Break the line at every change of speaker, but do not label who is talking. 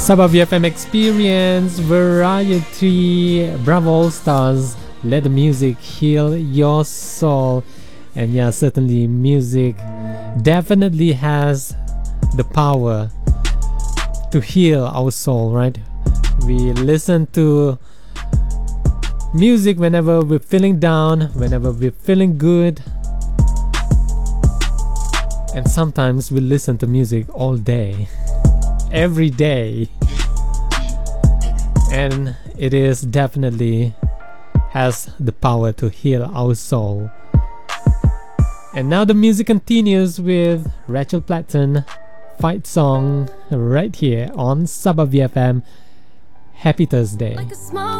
Sabah FM Experience Variety Bravo Stars. Let the music heal your soul. And yeah, certainly music definitely has the power to heal our soul, right? We listen to music whenever we're feeling down, whenever we're feeling good. And sometimes we listen to music all day, every day. And it is definitely has the power to heal our soul. And now the music continues with Rachel Platten, Fight Song, right here on Sabah VFM. Happy Thursday.
Like a small